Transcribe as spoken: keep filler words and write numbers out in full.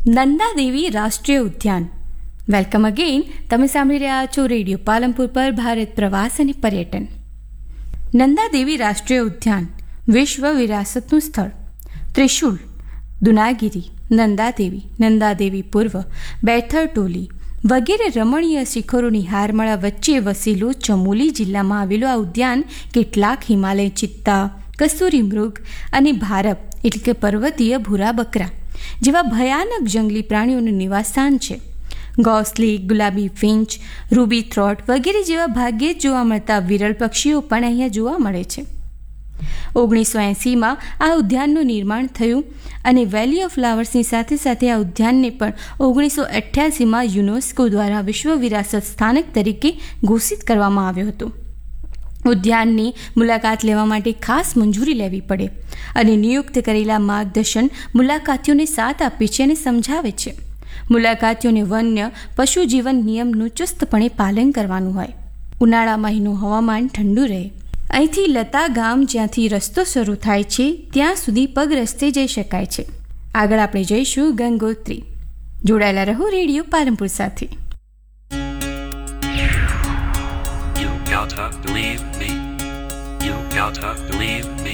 નંદાદેવી રાષ્ટ્રીય ઉદ્યાન. Welcome again. તમે સાંભળી રહ્યા છો રેડિયો પાલનપુર પર ભારત પ્રવાસ અને પર્યટન. નંદાદેવી રાષ્ટ્રીય ઉદ્યાન વિશ્વ વિરાસતનું સ્થળ. ત્રિશુલ, દુનાગિરી, નંદાદેવી, નંદાદેવી પૂર્વ, બેથર ટોલી વગેરે રમણીય શિખરોની હારમાળા વચ્ચે વસેલું ચમોલી જિલ્લામાં આવેલું આ ઉદ્યાન કેટલાક હિમાલય ચિત્તા, કસ્તુરી મૃગ અને ભારપ એટલે કે પર્વતીય ભૂરા બકરા જેવા ભયાનક જંગલી પ્રાણીઓનું નિવાસસ્થાન છે. ગોસલી, ગુલાબી ફિંચ, રૂબી થ્રોટ વગેરે જેવા ભાગ્યે જ જોવા મળતા વિરળ પક્ષીઓ પણ અહીંયા જોવા મળે છે. ઓગણીસો એંસીમાં આ ઉદ્યાનનું નિર્માણ થયું અને વેલી ઓફ ફ્લાવર્સની સાથે સાથે આ ઉદ્યાનને પણ ઓગણીસો અઠ્યાસીમાં યુનેસ્કો દ્વારા વિશ્વ વિરાસત સ્થાનક તરીકે ઘોષિત કરવામાં આવ્યો હતો. ઉદ્યાનની મુલાકાત લેવા માટે ખાસ મંજૂરી લેવી પડે અને નિયુક્ત કરેલા માર્ગદર્શન મુલાકાતીઓને સાથ આપે છે અને સમજાવે છે. મુલાકાતીઓને વન્ય પશુ જીવન નિયમનું ચુસ્તપણે પાલન કરવાનું હોય. ઉનાળામાં અહીંનું હવામાન ઠંડુ રહે. અહીંથી લતા ગામ જ્યાંથી રસ્તો શરૂ થાય છે ત્યાં સુધી પગ રસ્તે જઈ શકાય છે. આગળ આપણે જઈશું ગંગોત્રી. જોડાયેલા રહો રેડિયો પાલનપુર સાથે. You gotta believe me. You gotta believe me.